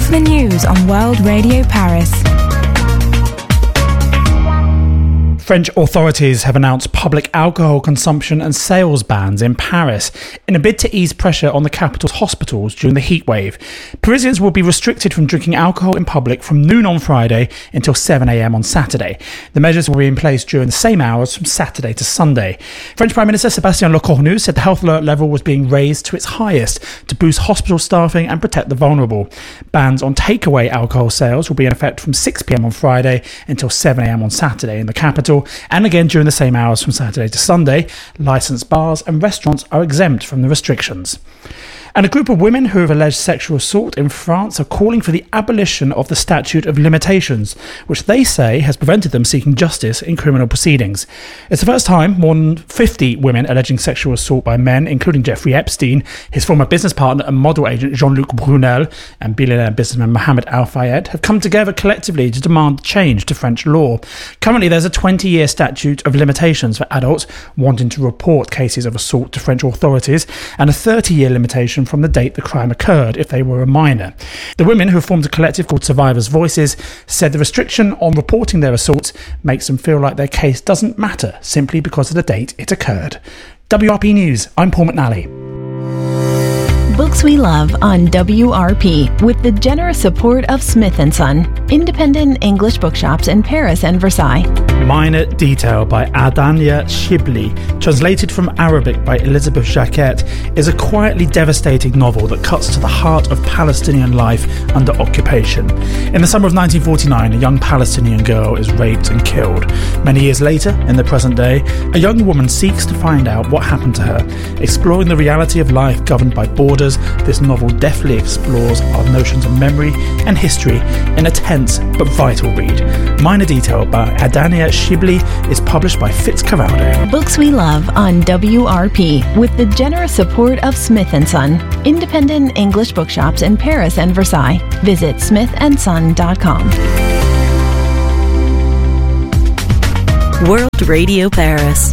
to the news on World Radio Paris. French authorities have announced public alcohol consumption and sales bans in Paris in a bid to ease pressure on the capital's hospitals during the heatwave. Parisians will be restricted from drinking alcohol in public from noon on Friday until 7 a.m. on Saturday. The measures will be in place during the same hours from Saturday to Sunday. French Prime Minister Sébastien Lecornu said the health alert level was being raised to its highest to boost hospital staffing and protect the vulnerable. Bans on takeaway alcohol sales will be in effect from 6 p.m. on Friday until 7 a.m. on Saturday in the capital. And again during the same hours from Saturday to Sunday. Licensed bars and restaurants are exempt from the restrictions. And a group of women who have alleged sexual assault in France are calling for the abolition of the statute of limitations, which they say has prevented them seeking justice in criminal proceedings. It's the first time more than 50 women alleging sexual assault by men, including Jeffrey Epstein, his former business partner and model agent Jean-Luc Brunel, and billionaire businessman Mohamed Al Fayed, have come together collectively to demand change to French law. Currently, there's a 20-year statute of limitations for adults wanting to report cases of assault to French authorities, and a 30-year limitation from the date the crime occurred if they were a minor. The women, who formed a collective called Survivors' Voices, said the restriction on reporting their assaults makes them feel like their case doesn't matter simply because of the date it occurred. WRP News, I'm Paul McNally. Books we love on WRP with the generous support of Smith & Son, independent English bookshops in Paris and Versailles. Minor Detail by Adania Shibli, translated from Arabic by Elizabeth Jacquet, is a quietly devastating novel that cuts to the heart of Palestinian life under occupation. In the summer of 1949, a young Palestinian girl is raped and killed. Many years later, in the present day, a young woman seeks to find out what happened to her. Exploring the reality of life governed by borders, this novel deftly explores our notions of memory and history in a tense but vital read. Minor Detail by Adania Shibli is published by Fitzcarraldo. Books we love on WRP with the generous support of Smith & Son, independent English bookshops in Paris and Versailles. Visit smithandson.com. World Radio Paris.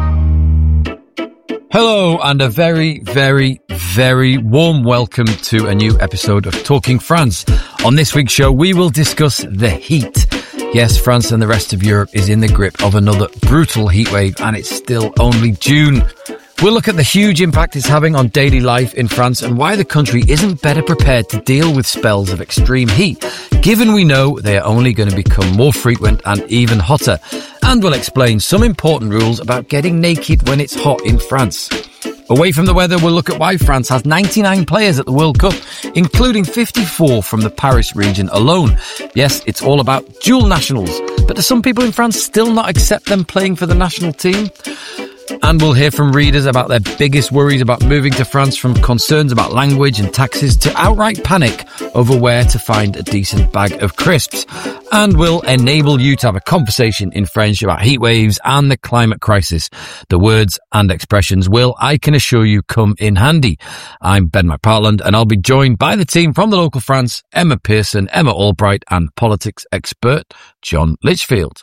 Hello, and a very, very, very warm welcome to a new episode of Talking France. On this week's show, we will discuss the heat. Yes, France and the rest of Europe is in the grip of another brutal heatwave, and it's still only June. We'll look at the huge impact it's having on daily life in France and why the country isn't better prepared to deal with spells of extreme heat, given we know they are only going to become more frequent and even hotter. And we'll explain some important rules about getting naked when it's hot in France. Away from the weather, we'll look at why France has 99 players at the World Cup, including 54 from the Paris region alone. Yes, it's all about dual nationals, but do some people in France still not accept them playing for the national team? And we'll hear from readers about their biggest worries about moving to France, from concerns about language and taxes to outright panic over where to find a decent bag of crisps. And we'll enable you to have a conversation in French about heat waves and the climate crisis. The words and expressions will, I can assure you, come in handy. I'm Ben McPartland, and I'll be joined by the team from the local France, Emma Pearson, Emma Albright, and politics expert John Litchfield.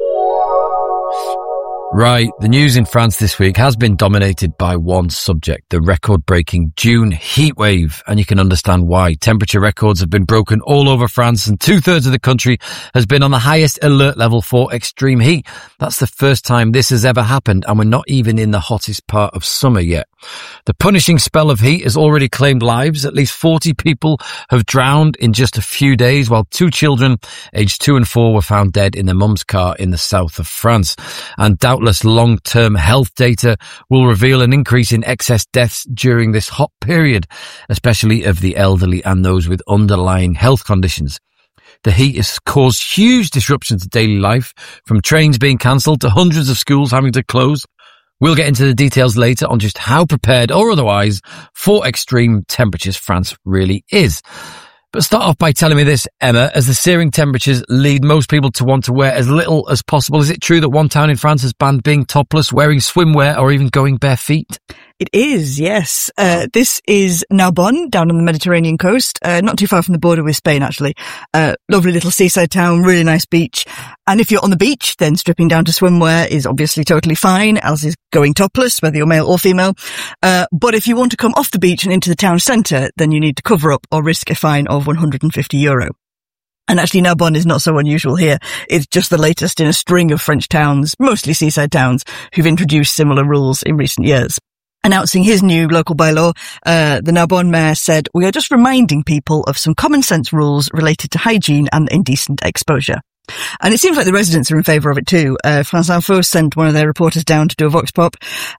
Right, the news in France this week has been dominated by one subject, the record-breaking June heatwave, and you can understand why. Temperature records have been broken all over France, and 2/3 of the country has been on the highest alert level for extreme heat. That's the first time this has ever happened, and we're not even in the hottest part of summer yet. The punishing spell of heat has already claimed lives. At least 40 people have drowned in just a few days, while 2 children, aged 2 and 4, were found dead in their mum's car in the south of France. And doubtless long-term health data will reveal an increase in excess deaths during this hot period, especially of the elderly and those with underlying health conditions. The heat has caused huge disruptions to daily life, from trains being cancelled to hundreds of schools having to close. We'll get into the details later on just how prepared or otherwise for extreme temperatures France really is. But start off by telling me this, Emma, as the searing temperatures lead most people to want to wear as little as possible, is it true that one town in France has banned being topless, wearing swimwear, or even going bare feet? It is, yes. This is Narbonne, down on the Mediterranean coast, not too far from the border with Spain, actually. Lovely little seaside town, really nice beach. And if you're on the beach, then stripping down to swimwear is obviously totally fine, as is going topless, whether you're male or female. But if you want to come off the beach and into the town centre, then you need to cover up or risk a fine of €150. And actually Narbonne is not so unusual here. It's just the latest in a string of French towns, mostly seaside towns, who've introduced similar rules in recent years. Announcing his new local bylaw, the Narbonne mayor said, "We are just reminding people of some common sense rules related to hygiene and indecent exposure." And it seems like the residents are in favour of it too. France Info sent one of their reporters down to do a vox pop.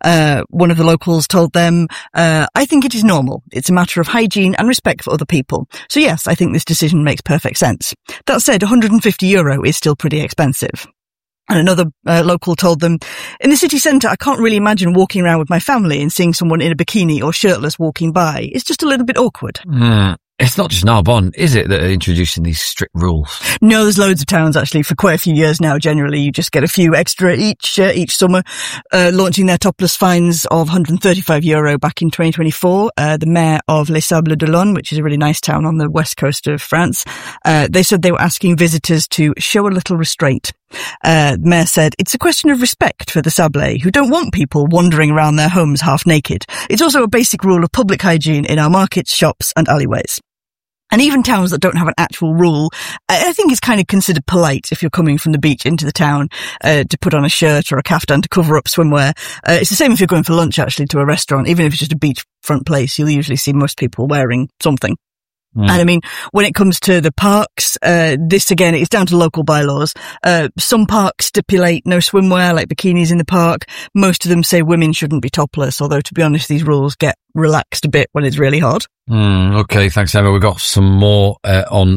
One of the locals told them, "I think it is normal. It's a matter of hygiene and respect for other people. So yes, I think this decision makes perfect sense." That said, €150 is still pretty expensive. And another local told them, "In the city centre, I can't really imagine walking around with my family and seeing someone in a bikini or shirtless walking by. It's just a little bit awkward." It's not just Narbonne, is it, that are introducing these strict rules? No, there's loads of towns actually for quite a few years now. Generally, you just get a few extra each summer, launching their topless fines of €135 back in 2024. The mayor of Les Sables d'Olonne, which is a really nice town on the west coast of France, they said they were asking visitors to show a little restraint. The mayor said, "It's a question of respect for the Sablés, who don't want people wandering around their homes half naked. It's also a basic rule of public hygiene in our markets, shops and alleyways." And even towns that don't have an actual rule, I think it's kind of considered polite if you're coming from the beach into the town, to put on a shirt or a kaftan to cover up swimwear. It's the same if you're going for lunch actually to a restaurant. Even if it's just a beachfront place, you'll usually see most people wearing something. And I mean, when it comes to the parks, this again, it's down to local bylaws. Some parks stipulate no swimwear, like bikinis in the park. Most of them say women shouldn't be topless, although to be honest, these rules get relaxed a bit when it's really hot. Okay, thanks, Emma. We've got some more on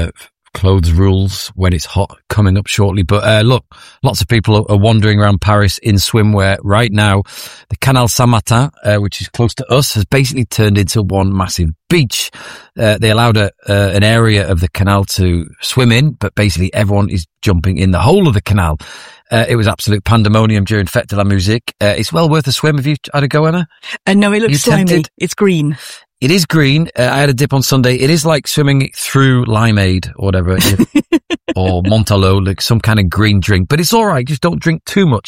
clothes rules when it's hot coming up shortly. But look, lots of people are wandering around Paris in swimwear right now. The Canal Saint-Martin, which is close to us, has basically turned into one massive beach. They allowed an area of the canal to swim in, but basically everyone is jumping in the whole of the canal. It was absolute pandemonium during Fête de la Musique. It's well worth a swim. Have you had a go, Emma? No, it looks slimy. It's green. It is green. I had a dip on Sunday. It is like swimming through Limeade or whatever, or Montalot, like some kind of green drink. But it's all right. Just don't drink too much.